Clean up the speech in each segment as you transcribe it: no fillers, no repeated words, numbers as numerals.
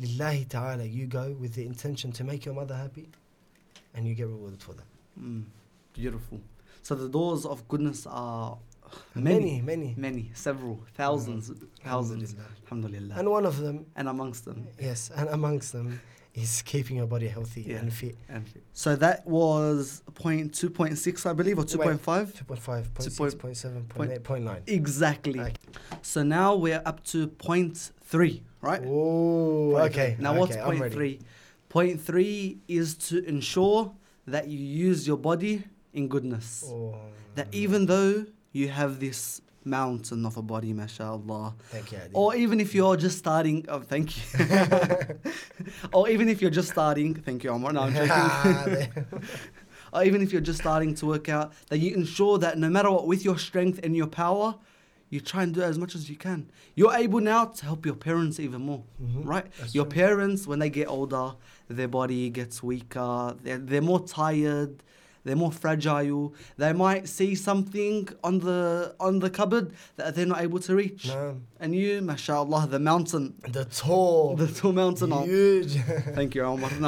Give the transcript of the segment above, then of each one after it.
Lillahi ta'ala, you go with the intention to make your mother happy, and you get rewarded for that. Beautiful. So the doors of goodness are many, several, thousands. Alhamdulillah. And one of them, and amongst them, is keeping your body healthy and fit. So that was point 2.6, I believe, or 2.5? 2.5, 0.6, 0.7, 0.8, 0.9. Exactly. Okay. So now we're up to point 3, right? Oh, okay. Now what's point 3? Point 3 is to ensure that you use your body in goodness. That even though you have this mountain of a body, mashallah. Thank you, Adi. Or even if you're just starting, thank you. Or even if you're just starting, thank you, Omar. No, I'm joking. Or even if you're just starting to work out, that you ensure that no matter what, with your strength and your power, you try and do as much as you can. You're able now to help your parents even more, right? That's your true. parents, when they get older, their body gets weaker, they're more tired, they're more fragile. They might see something on the cupboard that they're not able to reach. No. And you, mashallah, the mountain. The tall mountain. Huge. Thank you, Omar. No,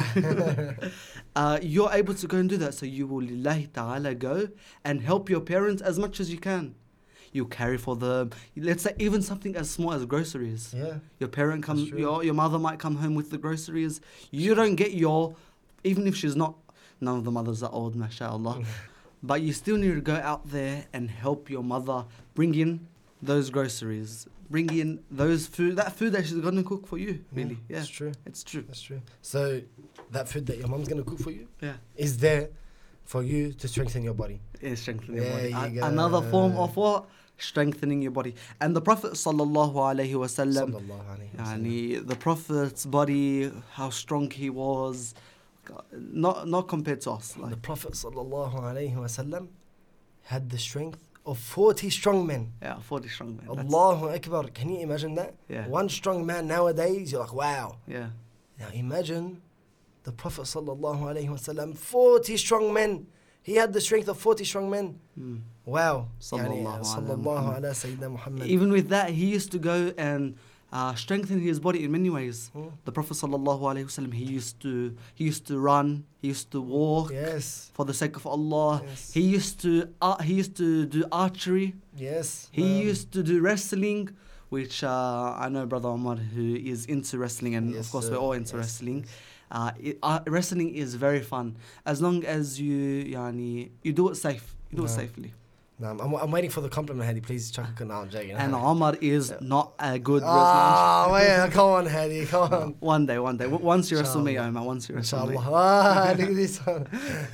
you're able to go and do that. So you will, lillahi ta'ala, go and help your parents as much as you can. You carry for them. Let's say even something as small as groceries. Yeah. Your parent comes, your mother might come home with the groceries. You don't get even if she's not, none of the mothers are old, mashallah. But you still need to go out there and help your mother bring in those groceries. Bring in that food that she's going to cook for you, really. Yeah. It's true. It's true. That's true. So that food that your mom's going to cook for you is there for you to strengthen your body. Yeah, strengthen your body. You Another form of what? Strengthening your body. And the Prophet sallallahu alaihi wasallam, the Prophet's body, how strong he was, not compared to us. The Prophet sallallahu alaihi wasallam had the strength of 40 strong men. Yeah, 40 strong men. Allahu Akbar. Can you imagine that? Yeah. One strong man nowadays, you're like, wow. Yeah. Now imagine the Prophet sallallahu alaihi wasallam, 40 strong men. He had the strength of 40 strong men. Wow. Sallallahu ala Sayyidina Muhammad. Even with that, he used to go and strengthen his body in many ways. The Prophet sallallahu alaihi wasallam, he used to run, he used to walk for the sake of Allah. Yes. He used to do archery. Yes. He used to do wrestling, which I know Brother Omar, who is into wrestling, and of course we're all into wrestling. Wrestling is very fun as long as you do it safe. You do it safely. No, I'm waiting for the compliment, Hadi. Please chuck a I'm joking. And Omar is not a good wrestler. Oh, wait, come on, Hadi, come on. One day. Once you wrestle me, Omar. Once you wrestle me. Inshallah. Look at this one.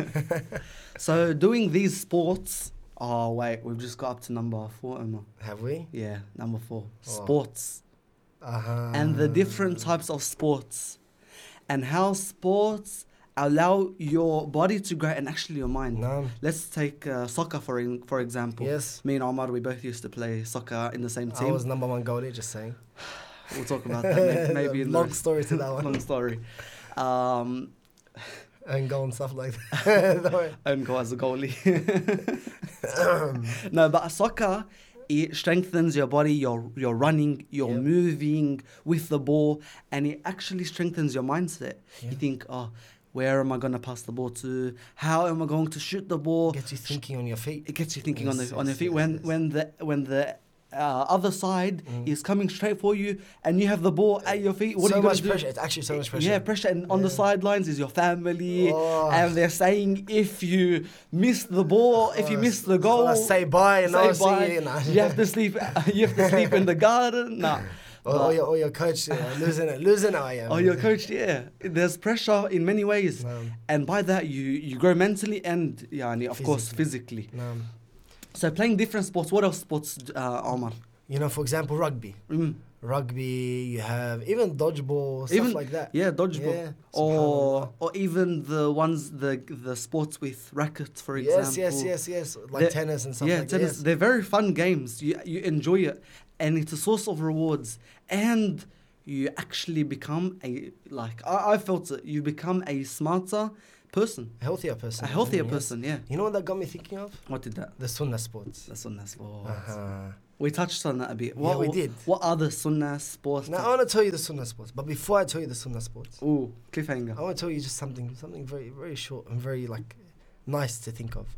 So doing these sports. Oh wait, we've just got up to number 4, Omar. Have we? Yeah, number 4. Sports. And the different types of sports. And how sports allow your body to grow and actually your mind. No. Let's take soccer for example. Yes. Me and Omar, we both used to play soccer in the same team. I was number 1 goalie, just saying. We'll talk about that maybe in long story to that one. Long story. And goal and stuff like that. And go as a goalie. No, but soccer, it strengthens your body, you're running, you're moving with the ball, and it actually strengthens your mindset. You think, where am I going to pass the ball to? How am I going to shoot the ball? It gets you thinking on your feet. It gets you thinking on your feet. When the other side is coming straight for you and you have the ball at your feet, what are you going to do? Pressure. It's actually so much pressure. Yeah, pressure. And on the sidelines is your family. And they're saying if you miss the ball, if you miss the goal, say bye and I'll see you. You have to sleep. You have to sleep in the garden. Nah. Or your coach losing it. I am. Or your coach, There's pressure in many ways. And by that, you grow mentally and, of course, physically. So playing different sports, what else sports, Omar? For example, rugby. Rugby, you have even dodgeball, stuff like that. Yeah, dodgeball. Or even the sports with rackets, for example. Yes. Like tennis and stuff like that. Yeah, tennis. They're very fun games. You enjoy it. And it's a source of rewards. And you actually become I felt it, you become a smarter person. A healthier person. A healthier person, yeah. You know what that got me thinking of? What did that? The Sunnah sports. The Sunnah sports. We touched on that a bit. We did. What are the sunnah sports? Now, I want to tell you the sunnah sports. But before I tell you the sunnah sports... Ooh, cliffhanger. I want to tell you just something very, very short and very, nice to think of.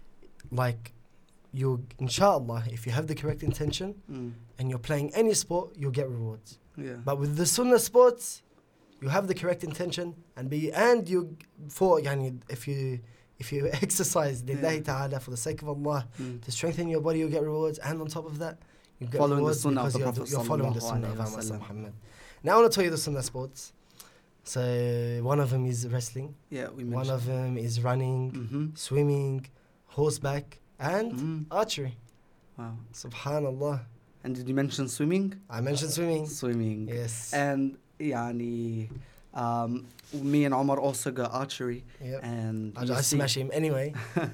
Inshallah, if you have the correct intention and you're playing any sport, you'll get rewards. Yeah. But with the sunnah sports, you have the correct intention if you exercise lillahi ta'ala for the sake of Allah to strengthen your body, you'll get rewards, and on top of that, you get following rewards the sunnah because you're following the sunnah of Muhammad. Muhammad. Now I want to tell you the sunnah sports. So one of them is wrestling. Yeah, we mentioned. One of them is running, swimming, horseback, and archery. Wow. Subhanallah. And did you mention swimming? I mentioned swimming. Swimming. Yes. And me and Omar also got archery. Yep. And I smash him anyway.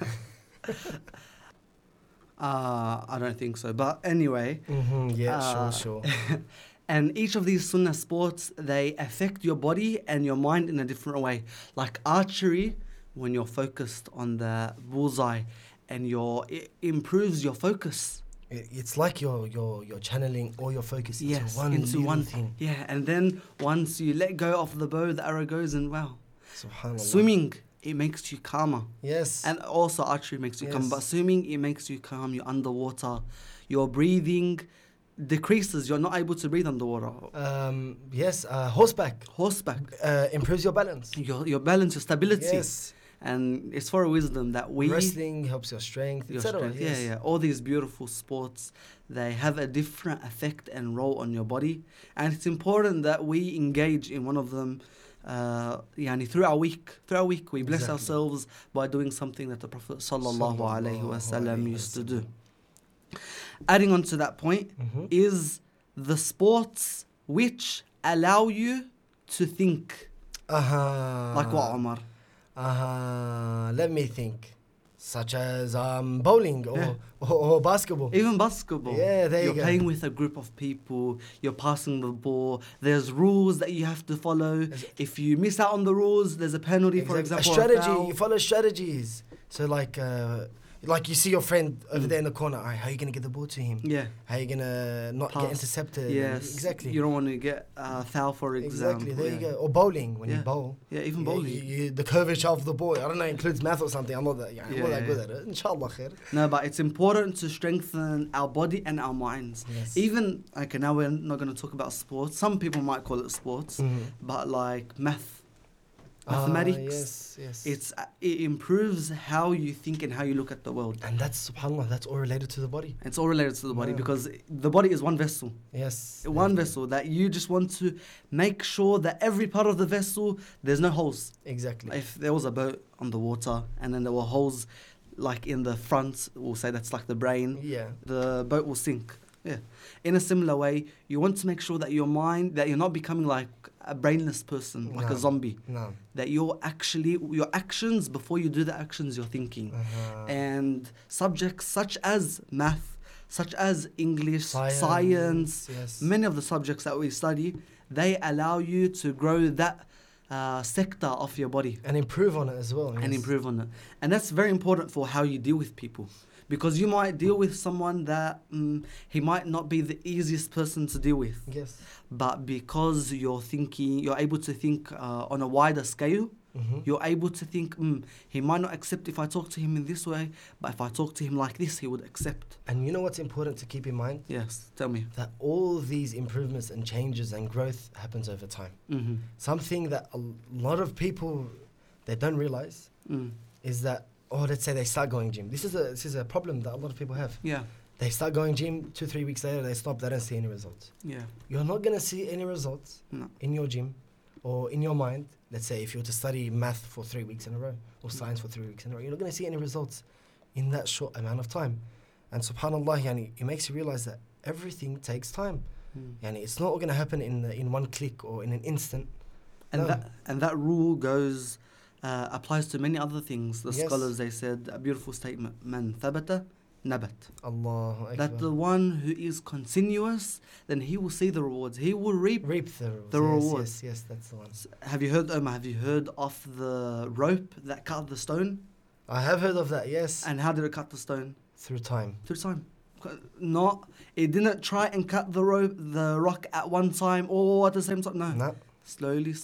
I don't think so. But anyway. Sure. And each of these sunnah sports, they affect your body and your mind in a different way. Like archery, when you're focused on the bullseye, and it improves your focus. It's like you're channeling all your focus into one thing. Yeah, and then once you let go of the bow, the arrow goes, and wow. Subhanallah. Swimming, it makes you calmer. Yes. And also archery makes you calm. But swimming, it makes you calm. You're underwater. Your breathing decreases. You're not able to breathe underwater. Horseback. Horseback. Improves your balance. Your balance, your stability. Yes. And it's for a wisdom that wrestling helps your strength, etc. Yes. Yeah. All these beautiful sports, they have a different effect and role on your body, and it's important that we engage in one of them. Through our week, we bless ourselves by doing something that the Prophet sallallahu alaihi wasallam used to do. Adding on to that point is the sports which allow you to think. Like what, Omar? Let me think. Such as bowling or basketball. Even basketball. Yeah, there you go. You're playing with a group of people. You're passing the ball. There's rules that you have to follow. If you miss out on the rules, there's a penalty, for example. A strategy. You follow strategies. So like you see your friend over there in the corner. All right, how are you going to get the ball to him? Yeah. How are you going to not get intercepted? Yes. Exactly. You don't want to get foul, for example. Exactly. There you go. Or bowling, when you bowl. Yeah, even bowling. The curvature of the ball, I don't know, includes math or something. I'm not that good at it. Inshallah khair. No, but it's important to strengthen our body and our minds. Yes. Even, now we're not going to talk about sports. Some people might call it sports. But like mathematics, yes. It improves how you think and how you look at the world. And that's, subhanAllah, that's all related to the body. It's all related to the body because the body is one vessel. Yes. One vessel that you just want to make sure that every part of the vessel, there's no holes. Exactly. If there was a boat on the water and then there were holes like in the front, we'll say that's like the brain, the boat will sink. Yeah. In a similar way, you want to make sure that your mind, that you're not becoming like a brainless person, like a zombie. No. That your actions, before you do the actions, you're thinking. And subjects such as math, such as English, science, many of the subjects that we study, they allow you to grow that sector of your body. And improve on it as well. And improve on it. And that's very important for how you deal with people. Because you might deal with someone that he might not be the easiest person to deal with. Yes. But because you're able to think on a wider scale, you're able to think, he might not accept if I talk to him in this way, but if I talk to him like this, he would accept. And you know what's important to keep in mind? Yes, tell me. That all these improvements and changes and growth happens over time. Something that a lot of people, they don't realize is that, let's say they start going gym. This is a problem that a lot of people have. Yeah. They start going gym, 2-3 weeks later, they stop, they don't see any results. Yeah. You're not going to see any results in your gym or in your mind. Let's say if you were to study math for 3 weeks in a row or science for 3 weeks in a row, you're not going to see any results in that short amount of time. And subhanAllah, it makes you realize that everything takes time. It's not all going to happen in one click or in an instant. And that rule applies to many other things. The scholars, they said a beautiful statement: "Man thabata nabat." Allahu Akbar. That the one who is continuous, then he will see the rewards. He will reap the rewards. Yes, that's the one. Have you heard, Omar? Have you heard of the rope that cut the stone? I have heard of that. Yes. And how did it cut the stone? Through time. Through time. It didn't try and cut the rock at one time or at the same time. No. Slowly.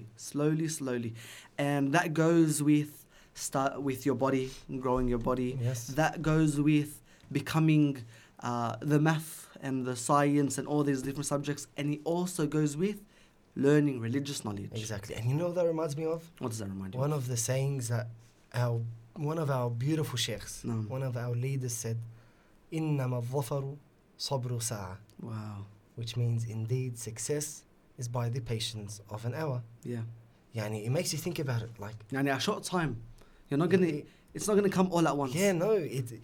And that goes with your body, growing your body. Yes. That goes with becoming the math and the science and all these different subjects. And it also goes with learning religious knowledge. Exactly. And you know what that reminds me of? What does that remind you? One of the sayings that one of our beautiful sheikhs, one of our leaders said, إِنَّمَا الظَّفَرُ صَبْرُ سَاعَةٍ. Wow. Which means indeed success is by the patience of an hour. Yeah. Yani, it makes you think about it like... Yani, a short time. It's not gonna come all at once. Yeah, no.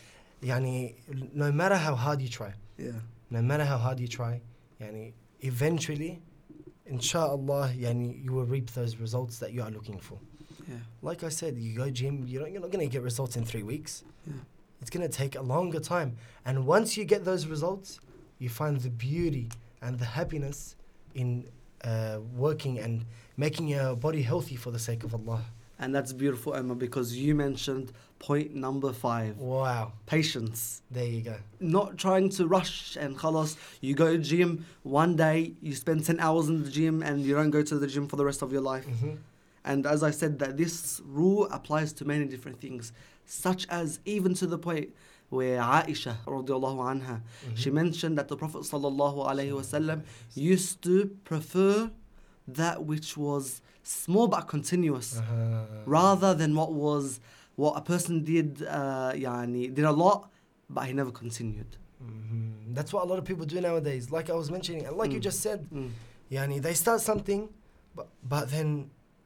No matter how hard you try. Yeah. No matter how hard you try, yani, eventually, inshallah, yani, you will reap those results that you are looking for. Yeah. Like I said, you go gym, you're not going to get results in 3 weeks. Yeah. It's going to take a longer time. And once you get those results, you find the beauty and the happiness in working and making your body healthy for the sake of Allah. And that's beautiful, Emma, because you mentioned point number 5. Wow. Patience. There you go. Not trying to rush and khalas. You go to the gym one day, you spend 10 hours in the gym and you don't go to the gym for the rest of your life. Mm-hmm. And as I said, that this rule applies to many different things, such as even to the point where Aisha radiallahu anha, she mentioned that the Prophet sallallahu alaihi wasallam used to prefer that which was small but continuous, rather than what a person did did a lot but he never continued. Mm-hmm. That's what a lot of people do nowadays. Like I was mentioning, and like you just said, they start something, but then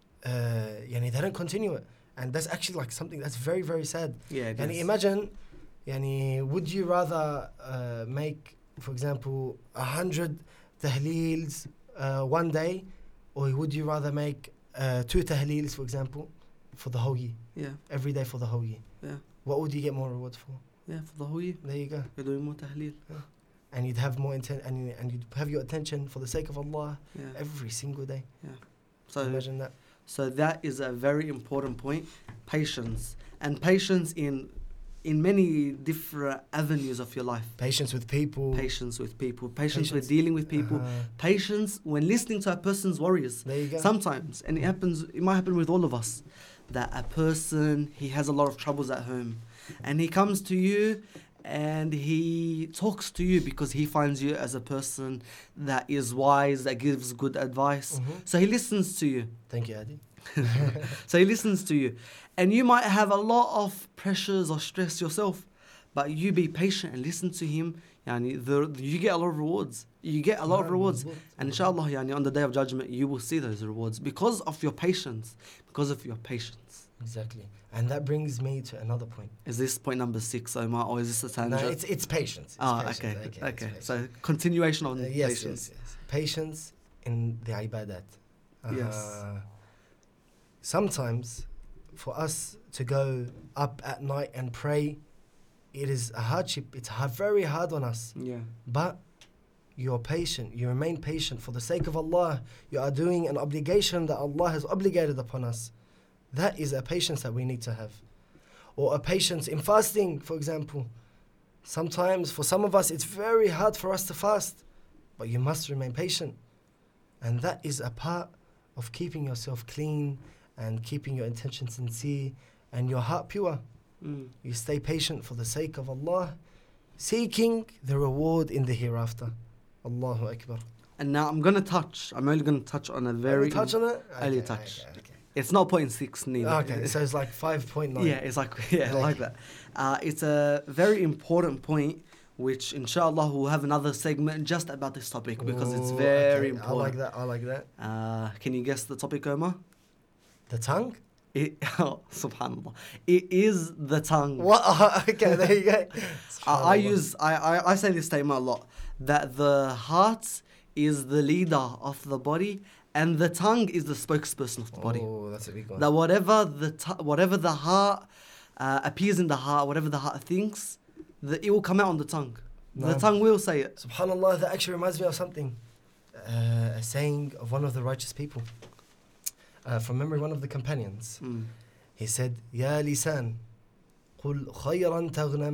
they don't continue it, and that's actually like something that's very, very sad. Yeah. And imagine, would you rather make, for example, 100 tahleels one day, or would you rather make 2 tahleels, for example, for the whole year? Yeah. Every day for the whole year. Yeah. What would you get more rewards for? Yeah, for the whole year. There you go. You're doing more tahleel. Yeah. And you'd have more and you'd have your attention for the sake of Allah every single day. Yeah. So imagine that. So that is a very important point. Patience. And patience in many different avenues of your life. Patience with people. Patience with dealing with people. Patience when listening to a person's worries. There you go. Sometimes, and it might happen with all of us, that a person, he has a lot of troubles at home. And he comes to you and he talks to you because he finds you as a person that is wise, that gives good advice. So he listens to you. Thank you, Adi. So he listens to you. And you might have a lot of pressures or stress yourself, but you be patient and listen to him. You get a lot of rewards. You get a lot of rewards. And inshallah, on the day of judgment, you will see those rewards because of your patience. Because of your patience. Exactly. And that brings me to another point. Is this point number 6, Omar, or is this a tangent? No, it's patience. Okay. So continuation on patience. Yes. Patience in the ibadat. Yes. Sometimes, for us to go up at night and pray, it is a hardship. It's very hard on us. Yeah. But you're patient. You remain patient for the sake of Allah. You are doing an obligation that Allah has obligated upon us. That is a patience that we need to have. Or a patience in fasting, for example. Sometimes, for some of us, it's very hard for us to fast. But you must remain patient. And that is a part of keeping yourself clean and keeping your intention sincere and your heart pure. You stay patient for the sake of Allah, seeking the reward in the hereafter. Allahu Akbar. And now I'm only going to touch on a very... touch on it? Early touch. Okay. It's not 0.6 neither. Okay, so it's like 5.9. Yeah, it's like that. It's a very important point, which inshallah we'll have another segment just about this topic because it's very important. I like that. Can you guess the topic, Omar? The tongue? Subhanallah. It is the tongue. What? Okay, there you go. I say this statement a lot, that the heart is the leader of the body and the tongue is the spokesperson of the body. Oh, that's a big one. That whatever the heart appears in the heart, whatever the heart thinks, it will come out on the tongue. The tongue will say it. Subhanallah, that actually reminds me of something. A saying of one of the righteous people. From memory, one of the companions. He said, Ya lisan, قل خيرا تغنم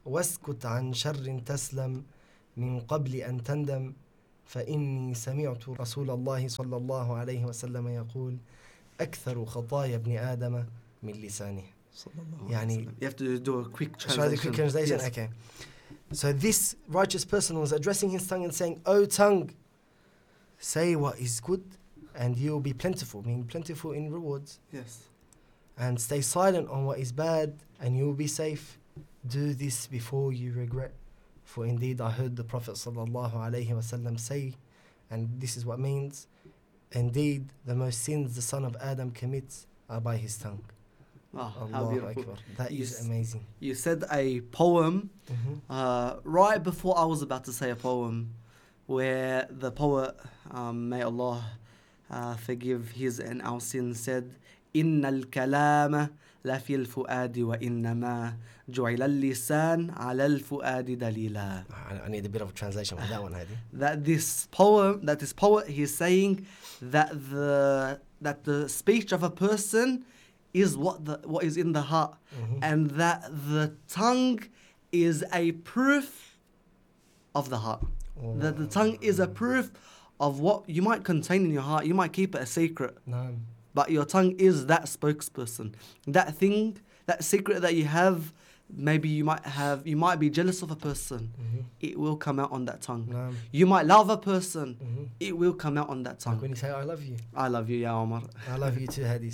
واسكت عن شر تسلم من قبل أن تندم فإني سمعت رسول الله صلى الله عليه وسلم يقول أكثر خطايا ابن آدم من لسانه. يعني You have to do a quick try translation. the quick translation. Yes. Okay. So this righteous person was addressing his tongue and saying, "O tongue, say what is good, and you will be plentiful, meaning plentiful in rewards. Yes. And stay silent on what is bad, and you will be safe. Do this before you regret. For indeed I heard the Prophet sallallahu alaihi wasallam say, and this is what means, indeed the most sins the son of Adam commits are by his tongue." Oh, how Allahu beautiful. Akbar. That is Yes. amazing. You said a poem right before I was about to say a poem, where the poet, may Allah forgive his and our sins, said, إن الكلام لفي الفؤاد وإنما جعل اللسان على الفؤاد دليلا. I need a bit of a translation for that one, Hadi. That this poet, he's saying that the speech of a person is what is in the heart, and that the tongue is a proof of the heart. That the tongue is a proof of what you might contain in your heart. You might keep it a secret, but your tongue is that spokesperson. That thing, that secret that you have, maybe you might be jealous of a person. It will come out on that tongue. You might love a person. It will come out on that tongue. Like when you say, "I love you." I love you, Ya Omar. I love you too, Hadi.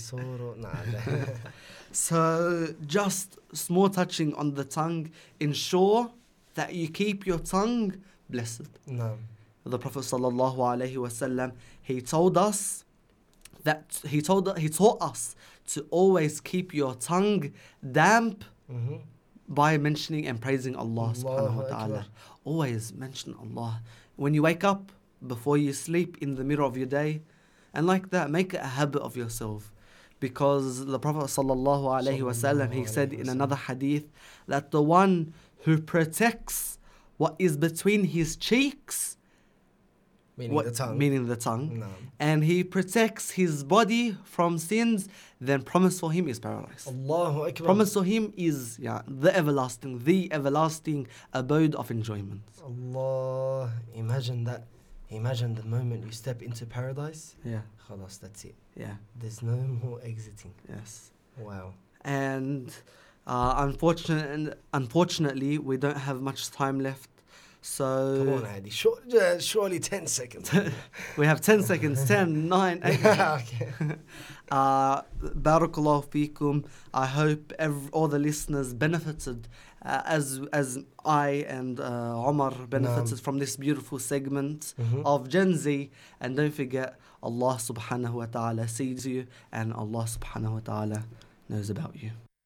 So just small touching on the tongue. Ensure that you keep your tongue blessed. No. The Prophet sallallahu alaihi wasallam, he taught us to always keep your tongue damp by mentioning and praising Allah subhanahu wa ta'ala. Always mention Allah. When you wake up, before you sleep, in the middle of your day, and like that, make it a habit of yourself. Because the Prophet sallallahu alaihi wasallam, he said in another hadith that the one who protects what is between his cheeks, meaning the tongue, no, and he protects his body from sins, then promise for him is paradise. Allahu Akbar. Promise for him is the everlasting abode of enjoyment. Allah, imagine that. Imagine the moment you step into paradise. Yeah. Khalas, that's it. Yeah. There's no more exiting. Yes. Wow. And unfortunately, we don't have much time left. So come on, Hadi. Surely 10 seconds. We have 10 seconds. 10, 9, 8. Okay. Barakallahu feekum. I hope all the listeners benefited as I and Omar benefited from this beautiful segment of Gen Z. And don't forget, Allah subhanahu wa ta'ala sees you, and Allah subhanahu wa ta'ala knows about you.